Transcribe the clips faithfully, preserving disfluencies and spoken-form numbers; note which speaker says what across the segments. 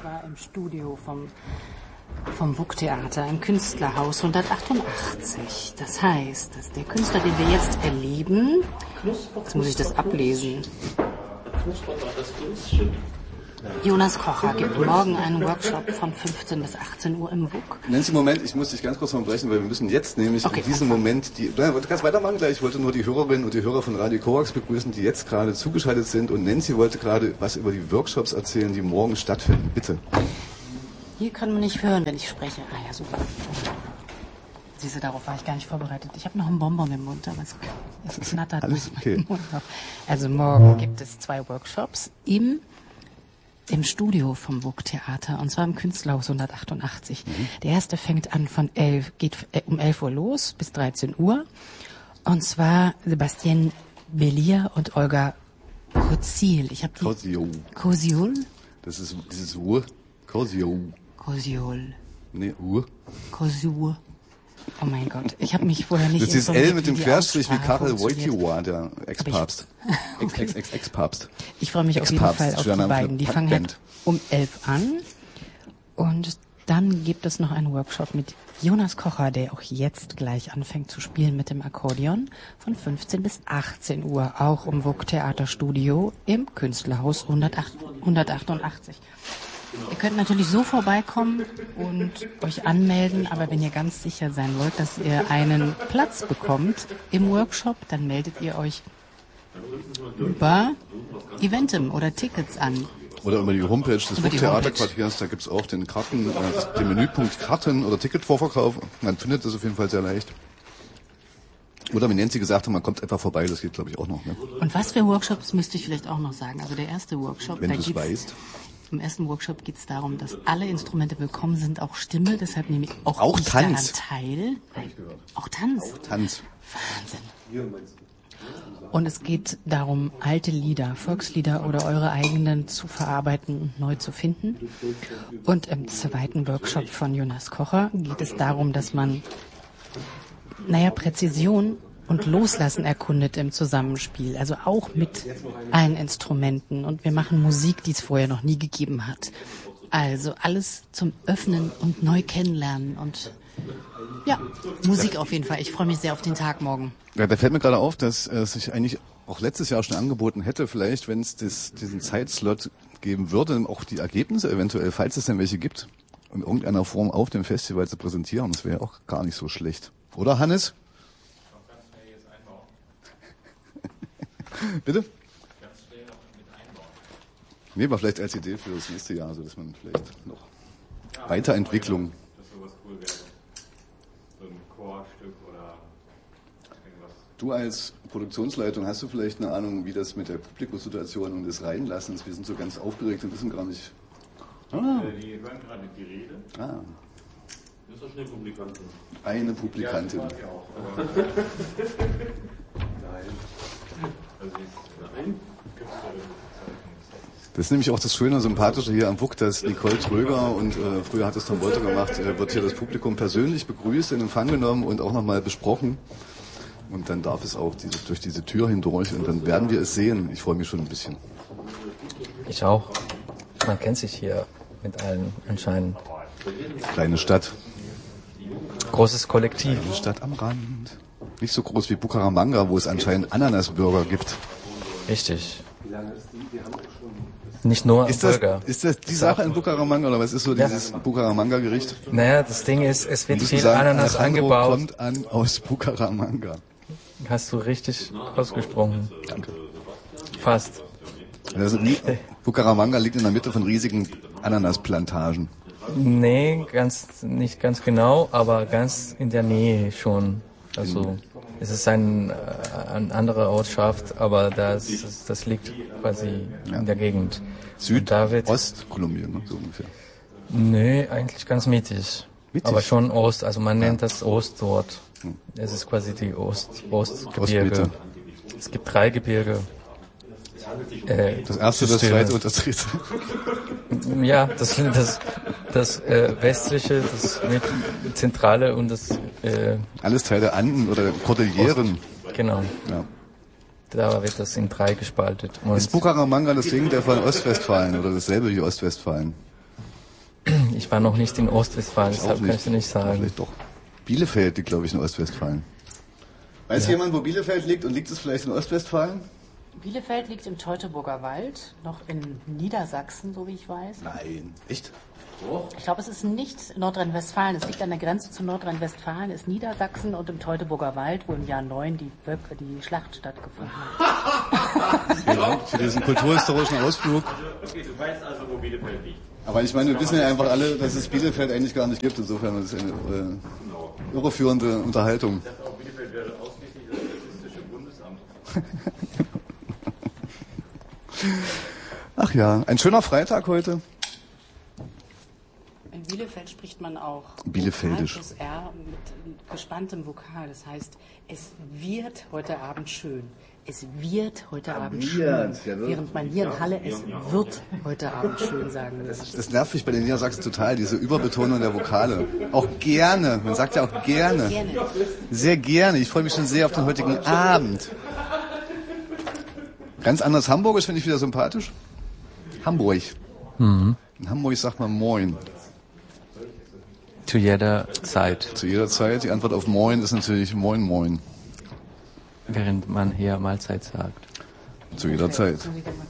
Speaker 1: zwar im Studio vom, vom W U K-Theater im Künstlerhaus hundertachtundachtzig. Das heißt, dass der Künstler, den wir jetzt erleben, jetzt muss ich das ablesen, Jonas Kocher gibt morgen einen Workshop von fünfzehn bis achtzehn Uhr im W U K.
Speaker 2: Nancy, Moment, ich muss dich ganz kurz unterbrechen, weil wir müssen jetzt nämlich okay, in diesem Moment die... Du kannst weitermachen gleich. Ich wollte nur die Hörerinnen und die Hörer von Radio Korax begrüßen, die jetzt gerade zugeschaltet sind. Und Nancy wollte gerade was über die Workshops erzählen, die morgen stattfinden. Bitte.
Speaker 1: Hier kann man nicht hören, wenn ich spreche. Ah ja, super. Siehst du, darauf war ich gar nicht vorbereitet. Ich habe noch einen Bonbon im Mund, aber es, es knattert.
Speaker 2: Alles okay.
Speaker 1: Also morgen gibt es zwei Workshops im... im Studio vom W U K-Theater, und zwar im Künstlerhaus hundertachtundachtzig. Mhm. Der erste fängt an von elf, geht äh, um elf Uhr los bis dreizehn Uhr. Und zwar Sebastian Bellier und Olga Kozil. Ich habe die...
Speaker 2: Koziol.
Speaker 1: Koziol?
Speaker 2: Das ist dieses Uhr. Koziol.
Speaker 1: Koziol.
Speaker 2: Nee, Uhr.
Speaker 1: Koziol. Oh mein Gott, ich habe mich vorher nicht...
Speaker 2: Das ist L mit dem Querstrich wie Karel Wojtyła, der Ex-Papst. Okay. Ex-Ex-Ex-Papst.
Speaker 1: Ich freue mich auf jeden Fall auf die beiden. Die fangen halt um elf an. Und dann gibt es noch einen Workshop mit Jonas Kocher, der auch jetzt gleich anfängt zu spielen mit dem Akkordeon, von fünfzehn bis achtzehn Uhr, auch im W U K-Theaterstudio im Künstlerhaus hundertachtundachtzig. Ihr könnt natürlich so vorbeikommen und euch anmelden, aber wenn ihr ganz sicher sein wollt, dass ihr einen Platz bekommt im Workshop, dann meldet ihr euch über Eventim oder Tickets an.
Speaker 2: Oder über die Homepage des W U K-Theaterquartiers, da gibt es auch den Karten, äh, den Menüpunkt Karten oder Ticketvorverkauf. Man findet das auf jeden Fall sehr leicht. Oder wie Nancy gesagt hat, man kommt einfach vorbei, das geht glaube ich auch noch. Ne?
Speaker 1: Und was für Workshops müsste ich vielleicht auch noch sagen? Also der erste Workshop,
Speaker 2: wenn du es weißt.
Speaker 1: Im ersten Workshop geht es darum, dass alle Instrumente willkommen sind, auch Stimme, deshalb nehme ich auch,
Speaker 2: auch
Speaker 1: nicht
Speaker 2: Tanz.
Speaker 1: daran teil. Nein, auch Tanz.
Speaker 2: Auch Tanz.
Speaker 1: Wahnsinn. Und es geht darum, alte Lieder, Volkslieder oder eure eigenen zu verarbeiten und neu zu finden. Und im zweiten Workshop von Jonas Kocher geht es darum, dass man, naja, Präzision und Loslassen erkundet im Zusammenspiel, also auch mit allen Instrumenten. Und wir machen Musik, die es vorher noch nie gegeben hat. Also alles zum Öffnen und neu kennenlernen. Und ja, Musik auf jeden Fall. Ich freue mich sehr auf den Tag morgen.
Speaker 2: Ja, da fällt mir gerade auf, dass es sich eigentlich auch letztes Jahr schon angeboten hätte, vielleicht, wenn es diesen Zeitslot geben würde, auch die Ergebnisse eventuell, falls es denn welche gibt, in irgendeiner Form auf dem Festival zu präsentieren. Das wäre auch gar nicht so schlecht. Oder, Hannes? Bitte? Ganz schnell noch mit einbauen. Nee, aber vielleicht als Idee für das nächste Jahr, so dass man vielleicht noch ja, Weiterentwicklung.
Speaker 3: Dass sowas cool wäre. So ein Chorstück oder irgendwas.
Speaker 2: Du als Produktionsleitung, hast du vielleicht eine Ahnung, wie das mit der Publikumssituation und des Reinlassens, wir sind so ganz aufgeregt und wissen gar nicht.
Speaker 3: Ah. Die hören gerade die Rede.
Speaker 2: Ah.
Speaker 3: Das ist doch schon eine Publikantin.
Speaker 2: Eine Publikantin.
Speaker 3: Ja, das war auch. Nein.
Speaker 2: Das ist nämlich auch das Schöne und Sympathische hier am W U K, dass Nicole Tröger und äh, früher hat es Tom Wolter gemacht, äh, wird hier das Publikum persönlich begrüßt, in Empfang genommen und auch nochmal besprochen. Und dann darf es auch diese, durch diese Tür hindurch und dann werden wir es sehen. Ich freue mich schon ein bisschen.
Speaker 4: Ich auch. Man kennt sich hier mit allen anscheinend.
Speaker 2: Kleine Stadt.
Speaker 4: Großes Kollektiv.
Speaker 2: Kleine Stadt am Rand. Nicht so groß wie Bucaramanga, wo es anscheinend Ananasburger gibt.
Speaker 4: Richtig. Nicht nur
Speaker 2: ist das,
Speaker 4: Burger.
Speaker 2: Ist das die Sache in Bucaramanga oder was ist so ja. dieses Bucaramanga-Gericht?
Speaker 4: Naja, das Ding ist, es wird viel
Speaker 2: sagen,
Speaker 4: Ananas
Speaker 2: Alejandro
Speaker 4: angebaut.
Speaker 2: Kommt an aus Bucaramanga.
Speaker 4: Hast du richtig ausgesprochen.
Speaker 2: Danke.
Speaker 4: Fast.
Speaker 2: Also, Bucaramanga liegt in der Mitte von riesigen Ananasplantagen.
Speaker 4: Nee, ganz nicht ganz genau, aber ganz in der Nähe schon. Also es ist ein, äh, eine andere Ortschaft, aber das, das, das liegt quasi ja. in der Gegend.
Speaker 2: Süd, Ost-Kolumbien, ne, so ungefähr.
Speaker 4: Nee, eigentlich ganz mittig. mittig. Aber schon Ost, also man nennt ja. das Ost dort. Hm. Es ist quasi die Ost, Ostgebirge. Ost es gibt drei Gebirge. Äh,
Speaker 2: das erste, das zweite und das dritte.
Speaker 4: Ja, das das das äh, westliche, das zentrale und das äh,
Speaker 2: alles Teil der Anden oder Kordilleren.
Speaker 4: Ost, genau.
Speaker 2: Ja.
Speaker 4: Da wird das in drei gespaltet. Und
Speaker 2: ist Bucaramanga das Gegenteil von Ostwestfalen oder dasselbe wie Ostwestfalen?
Speaker 4: ich war noch nicht in Ostwestfalen,
Speaker 2: ich
Speaker 4: deshalb kann ich dir nicht sagen.
Speaker 2: Vielleicht doch. Bielefeld liegt, glaube ich, in Ostwestfalen. Weiß ja. jemand, wo Bielefeld liegt und liegt es vielleicht in Ostwestfalen?
Speaker 1: Bielefeld liegt im Teutoburger Wald, noch in Niedersachsen, so wie ich weiß.
Speaker 2: Nein, echt?
Speaker 1: Ich glaube, es ist nicht Nordrhein-Westfalen. Es liegt an der Grenze zu Nordrhein-Westfalen, ist Niedersachsen und im Teutoburger Wald, wo im Jahr neun die, die Schlacht stattgefunden hat.
Speaker 2: Ja, für diesen kulturhistorischen Ausflug.
Speaker 3: Okay, du weißt also, wo Bielefeld liegt.
Speaker 2: Aber ich meine, wir wissen ja einfach alle, dass es Bielefeld eigentlich gar nicht gibt. Insofern ist es eine äh, irreführende Unterhaltung.
Speaker 3: Ich dachte auch, Bielefeld wäre ausschließlich das Statistische Bundesamt.
Speaker 2: Ach ja, ein schöner Freitag heute.
Speaker 1: In Bielefeld spricht man auch
Speaker 2: Bielefeldisch.
Speaker 1: Vokal plus R mit gespanntem Vokal. Das heißt, es wird heute Abend schön. Es wird heute ja, Abend wird. schön. Ja, während man hier in Halle es wird heute Abend schön sagen würde.
Speaker 2: Das, das nervt mich bei den Niedersachsen total, diese Überbetonung der Vokale. Auch gerne, man sagt ja auch gerne. gerne. Sehr gerne, ich freue mich schon sehr auf den heutigen Abend. Ganz anders Hamburgisch finde ich wieder sympathisch. Hamburg. Mhm. In Hamburg sagt man Moin.
Speaker 4: Zu jeder Zeit.
Speaker 2: Zu jeder Zeit. Die Antwort auf Moin ist natürlich Moin Moin.
Speaker 4: Während man hier Mahlzeit sagt.
Speaker 2: Zu jeder Zeit.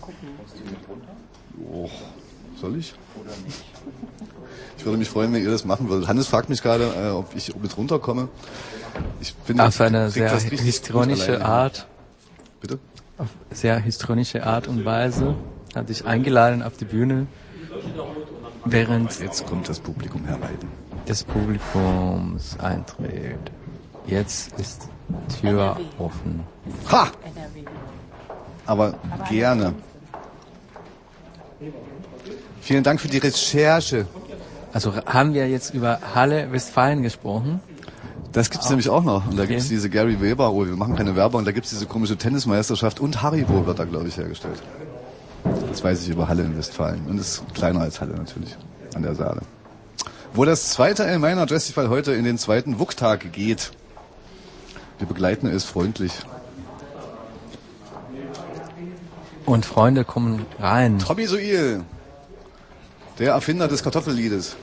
Speaker 2: Oh, soll ich? Ich würde mich freuen, wenn ihr das machen würdet. Hannes fragt mich gerade, äh, ob ich mit runterkomme. Ich finde,
Speaker 4: auf eine sehr histrionische Art.
Speaker 2: Bitte?
Speaker 4: Auf sehr histrionische Art und Weise hat dich eingeladen auf die Bühne, während
Speaker 2: jetzt kommt das Publikum herein.
Speaker 4: Des Publikums eintritt. Jetzt ist Tür offen.
Speaker 2: Ha! Aber gerne. Vielen Dank für die Recherche.
Speaker 4: Also haben wir jetzt über Halle Westfalen gesprochen?
Speaker 2: Das gibt's oh. nämlich auch noch. Und da okay. gibt's diese Gary Weber, oh, wir machen keine Werbung, und da gibt's diese komische Tennismeisterschaft und Haribo wird da, glaube ich, hergestellt. Das weiß ich über Halle in Westfalen. Und ist kleiner als Halle natürlich, an der Saale. Wo das zweite Elmainer Festival heute in den zweiten W U K-Tag geht. Wir begleiten es freundlich.
Speaker 4: Und Freunde kommen rein.
Speaker 2: Tommy Suil, der Erfinder des Kartoffelliedes.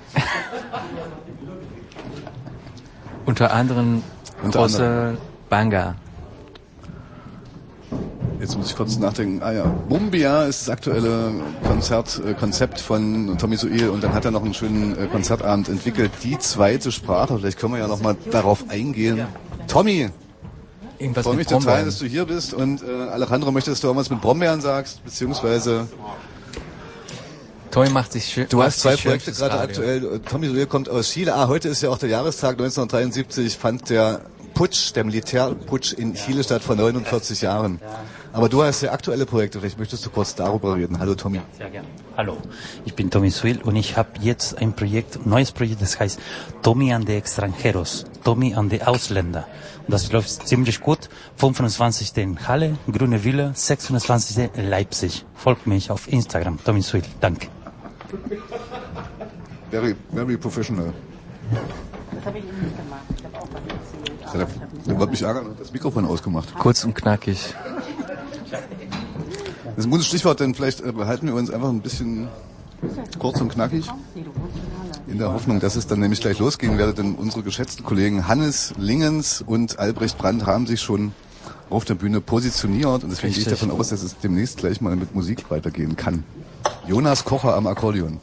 Speaker 4: Unter anderem große Banger.
Speaker 2: Jetzt muss ich kurz nachdenken. Ah ja, Bumbia ist das aktuelle Konzert, äh, Konzept von Tommy Suil, und dann hat er noch einen schönen äh, Konzertabend entwickelt. Die zweite Sprache, vielleicht können wir ja noch mal darauf eingehen. Tommy, ich freue mich total, dass du hier bist, und äh, Alejandro möchte, dass du irgendwas mit Brombeeren sagst, beziehungsweise...
Speaker 4: Tommy macht sich schön.
Speaker 2: Du hast zwei Projekte gerade aktuell. Tommy Suil kommt aus Chile. Ah, heute ist ja auch der Jahrestag. neunzehnhundertdreiundsiebzig fand der Putsch, der Militärputsch in Chile statt, vor neunundvierzig Jahren. Aber du hast ja aktuelle Projekte, vielleicht möchtest du kurz darüber reden. Hallo Tommy.
Speaker 5: Sehr gerne. Hallo, ich bin Tommy Suil und ich habe jetzt ein Projekt, ein neues Projekt, das heißt Tommy and the Extranjeros, Tommy and the Ausländer. Und das läuft ziemlich gut. fünfundzwanzigsten in Halle, Grüne Villa, sechsundzwanzigsten in Leipzig. Folgt mich auf Instagram, Tommy Suil. Danke.
Speaker 2: Very, very professional.
Speaker 1: Das habe ich eben nicht gemacht. Ich habe auch was erzählt.
Speaker 2: Der wird mich ärgern, das Mikrofon ausgemacht.
Speaker 4: Kurz und knackig.
Speaker 2: Das ist ein gutes Stichwort, denn vielleicht behalten wir uns einfach ein bisschen kurz und knackig. In der Hoffnung, dass es dann nämlich gleich losgehen werde, denn unsere geschätzten Kollegen Hannes Lingens und Albrecht Brandt haben sich schon auf der Bühne positioniert, und deswegen Richtig. gehe ich davon aus, dass es demnächst gleich mal mit Musik weitergehen kann. Jonas Kocher am Akkordeon.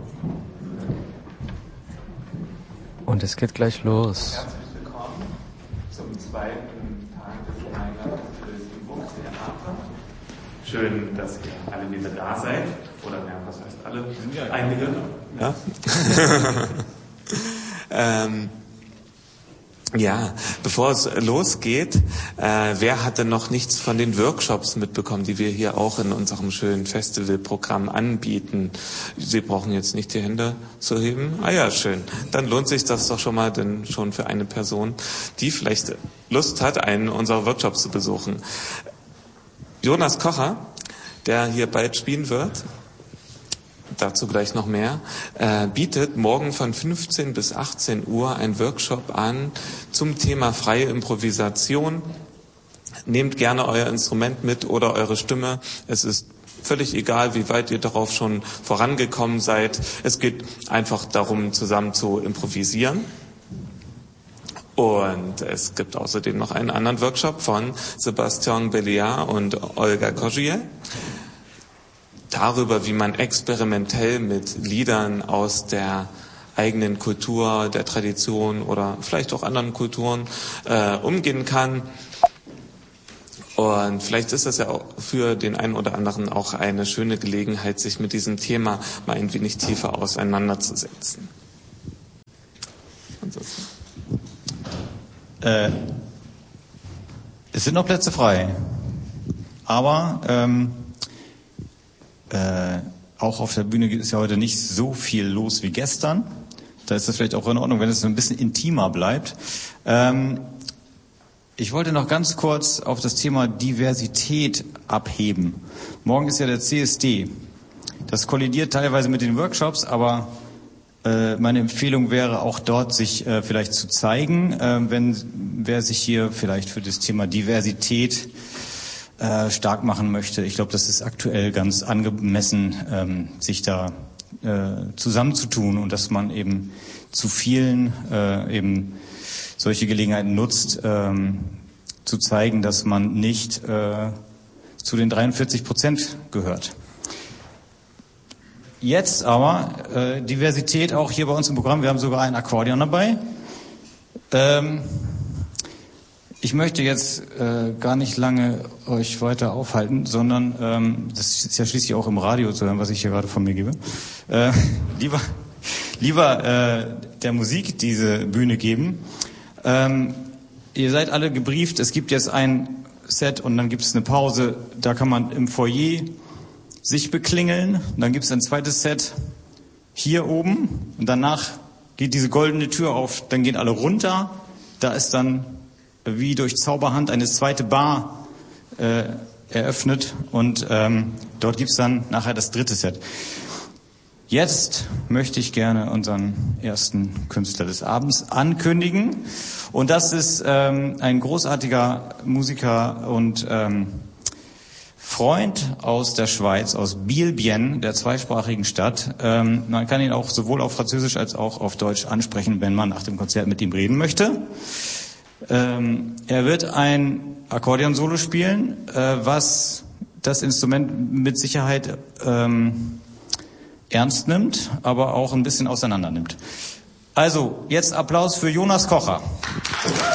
Speaker 4: Und es geht gleich los.
Speaker 3: Herzlich willkommen zum zweiten Tag des Elmainer im W U K-Theater. Schön, dass ihr alle wieder da seid. Oder ja, was heißt alle? Einige.
Speaker 6: Ja. ähm, ja, bevor es losgeht, äh, wer hatte noch nichts von den Workshops mitbekommen, die wir hier auch in unserem schönen Festivalprogramm anbieten? Sie brauchen jetzt nicht die Hände zu heben. Ah ja, schön. Dann lohnt sich das doch schon mal, denn schon für eine Person, die vielleicht Lust hat, einen unserer Workshops zu besuchen. Jonas Kocher, der hier bald spielen wird, dazu gleich noch mehr, äh, bietet morgen von fünfzehn bis achtzehn Uhr einen Workshop an zum Thema freie Improvisation. Nehmt gerne euer Instrument mit oder eure Stimme. Es ist völlig egal, wie weit ihr darauf schon vorangekommen seid. Es geht einfach darum, zusammen zu improvisieren. Und es gibt außerdem noch einen anderen Workshop von Sebastian Belliard und Olga Kozier darüber, wie man experimentell mit Liedern aus der eigenen Kultur, der Tradition oder vielleicht auch anderen Kulturen äh, umgehen kann. Und vielleicht ist das ja auch für den einen oder anderen auch eine schöne Gelegenheit, sich mit diesem Thema mal ein wenig tiefer auseinanderzusetzen. Ansonsten.
Speaker 7: Äh, es sind noch Plätze frei, aber ähm, äh, auch auf der Bühne ist ja heute nicht so viel los wie gestern. Da ist das vielleicht auch in Ordnung, wenn es so ein bisschen intimer bleibt. Ähm, ich wollte noch ganz kurz auf das Thema Diversität abheben. Morgen ist ja der C S D. Das kollidiert teilweise mit den Workshops, aber meine Empfehlung wäre auch dort, sich äh, vielleicht zu zeigen, äh, wenn wer sich hier vielleicht für das Thema Diversität äh, stark machen möchte. Ich glaube, das ist aktuell ganz angemessen, ähm, sich da äh, zusammenzutun und dass man eben zu vielen äh, eben solche Gelegenheiten nutzt, ähm, zu zeigen, dass man nicht äh, zu den dreiundvierzig Prozent gehört. Jetzt aber äh, Diversität auch hier bei uns im Programm. Wir haben sogar ein Akkordeon dabei. Ähm, ich möchte jetzt äh, gar nicht lange euch weiter aufhalten, sondern ähm, das ist ja schließlich auch im Radio zu hören, was ich hier gerade von mir gebe. Äh, lieber lieber äh, der Musik diese Bühne geben. Ähm, ihr seid alle gebrieft. Es gibt jetzt ein Set und dann gibt es eine Pause. Da kann man im Foyer sich beklingeln, und dann gibt es ein zweites Set hier oben und danach geht diese goldene Tür auf, dann gehen alle runter, da ist dann wie durch Zauberhand eine zweite Bar äh, eröffnet und ähm, dort gibt es dann nachher das dritte Set. Jetzt möchte ich gerne unseren ersten Künstler des Abends ankündigen und das ist ähm, ein großartiger Musiker und ähm, Freund aus der Schweiz, aus Biel-Bienne, der zweisprachigen Stadt. Ähm, man kann ihn auch sowohl auf Französisch als auch auf Deutsch ansprechen, wenn man nach dem Konzert mit ihm reden möchte. Ähm, er wird ein Akkordeon-Solo spielen, äh, was das Instrument mit Sicherheit ähm, ernst nimmt, aber auch ein bisschen auseinander nimmt. Also, jetzt Applaus für Jonas Kocher.